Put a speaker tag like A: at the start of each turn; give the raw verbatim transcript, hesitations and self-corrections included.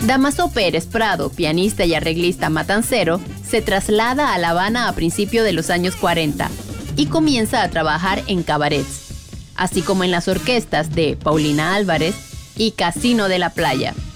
A: Dámaso Pérez Prado, pianista y arreglista matancero, se traslada a La Habana a principios de los años cuarenta y comienza a trabajar en cabarets, así como en las orquestas de Paulina Álvarez y Casino de la Playa.